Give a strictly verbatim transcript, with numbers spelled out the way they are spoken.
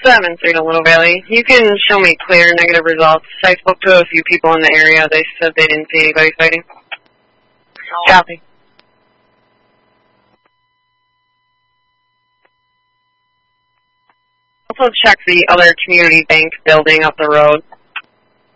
seven three to Little Valley. You can show me clear negative results. I spoke to a few people in the area. They said they didn't see anybody fighting. No. Copy. Also check the other community bank building up the road.